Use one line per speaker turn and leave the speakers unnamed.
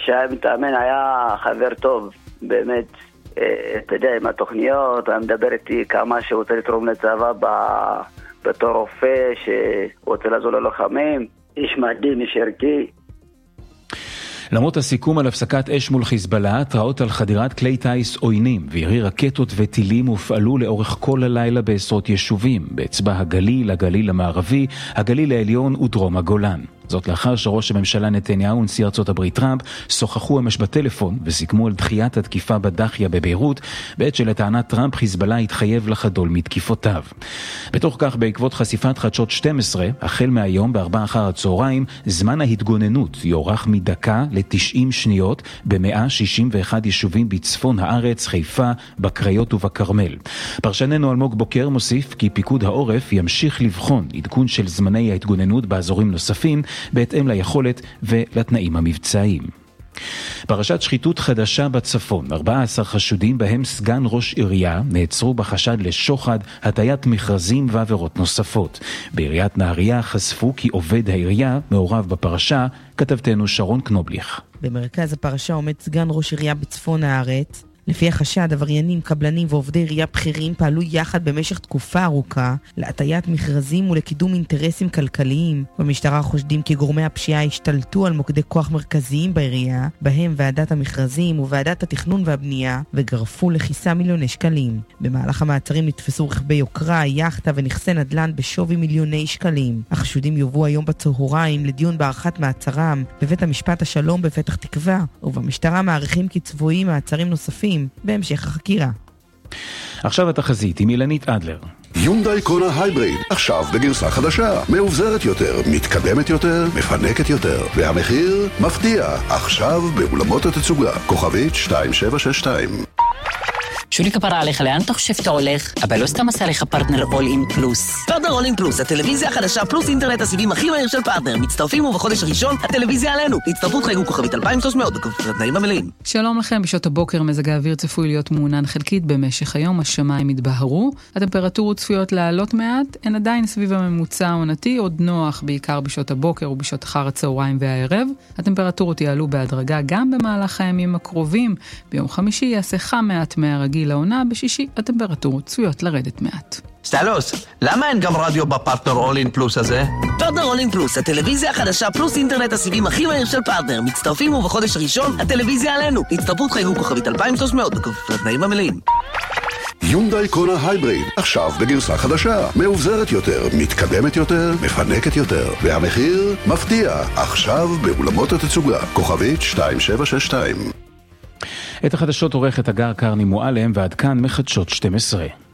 שהיה מתאמן, היה חבר טוב, באמת. אתה יודע, עם התוכניות, הוא מדבר איתי כמה שהוא רוצה לתרום לצבא בתור רופא, שרוצה לעזור ללוחמים. איש מדהים, איש ערכי.
למרות הסיכום על הפסקת אש מול חיזבאללה, התראות על חדירת כלי טייס עוינים וירי רקטות וטילים הופעלו לאורך כל הלילה בעשרות יישובים, באצבע הגליל, הגליל המערבי, הגליל העליון ודרום הגולן. זאת לאחר שראש הממשלה נתניהו ונשיא ארצות הברית טראמפ שוחחו אמש בטלפון וסיכמו על דחיית התקיפה בדחיה בביירות, בעת שלטענת טראמפ חיזבאללה התחייב לחדול מתקיפותיו. בתוך כך, בעקבות חשיפת חדשות 12, החל מהיום ב16:00, זמן ההתגוננות יוארך מדקה ל90 שניות ב161 יישובים בצפון הארץ, חיפה, בקריות ובכרמל. פרשננו אלמוג בוקר מוסיף כי פיקוד העורף ימשיך לבחון עדכון של זמני ההתגוננות באזורים נוספים, בהתאם ליכולת ולתנאים המבצעיים. פרשת שחיתות חדשה בצפון, 14 חשודים בהם סגן ראש עירייה נעצרו בחשד לשוחד, הטיית מכרזים ועבירות נוספות. בעיריית נהריה חשפו כי עובד העירייה מעורב בפרשה, כתבתנו שרון קנובליך.
במרכז הפרשה עומד סגן ראש עירייה בצפון הארץ. לפי החשד, עבריינים, קבלנים ועובדי עירייה בכירים פעלו יחד במשך תקופה ארוכה להטיית מכרזים ולקידום אינטרסים כלכליים. במשטרה חושדים כי גורמי הפשיעה השתלטו על מוקדי כוח מרכזיים בעירייה, בהם ועדת המכרזים וועדת התכנון והבנייה, וגרפו לכיסה מיליוני שקלים. במהלך המעצרים נתפסו רכבי יוקרה, יחטה ונכסי נדל"ן בשווי מיליוני שקלים. החשודים יובאו היום בצהריים לדיון בהארכת מעצרם בבית המשפט השלום בפתח תקווה, ובמשטרה מעריכים כי צפויים מעצרים נוספים בהמשך החקירה.
עכשיו התחזית עם אילנית אדלר.
יונדאי קונה הייבריד, עכשיו בגרסה חדשה, מאובזרת יותר, מתקדמת יותר, מפנקת יותר, והמחיר מפתיע, עכשיו באולמות התצוגה, כוכבית 2762.
שולי כפרה עליך, לאן אתה חושב שאתה הולך? אבל לא סתם עשה לך פרטנר אול אין פלוס.
פרטנר אול אין פלוס, הטלוויזיה החדשה פלוס אינטרנט הסיבים הכי מהיר של פרטנר. מצטרפים ובחודש הראשון הטלוויזיה עלינו. להצטרפות חייגו כוכבית 2300 בכפוף לתנאים המלאים.
שלום לכם, בשעות הבוקר מזג האוויר צפוי להיות מעונן חלקית במשך היום, השמיים יתבהרו, הטמפרטורות צפויות לעלות מעט, הן עדיין סביב הממוצע העונתי, עוד נוח בעיקר בשעות הבוקר ובשעות אחר הצהריים והערב. הטמפרטורות יעלו בהדרגה גם במהלך הימים הקרובים. ביום חמישי יעשה חם מעט מהרגיל לעונה, בשישי הטמפרטורות צפויות לרדת מעט.
סטלוס, למה אין גם רדיו בפרטנר אול אין פלוס הזה? פרטנר אול אין פלוס, הטלוויזיה החדשה פלוס אינטרנט הסיבים הכי מהיר של פרטנר. מצטרפים ובחודש הראשון הטלוויזיה עלינו. להצטרפות חייגו כוכבית 2300 בכפוף לתנאים המלאים.
יונדאי קונה הייבריד, עכשיו בגרסה חדשה, מאובזרת יותר, מתקדמת יותר, מפנקת יותר, והמחיר מפתיע, עכשיו באולמות התצוגה, כוכבית 2762.
את החדשות עורכת הגר קרני מועלם, ועד כאן מחדשות 12.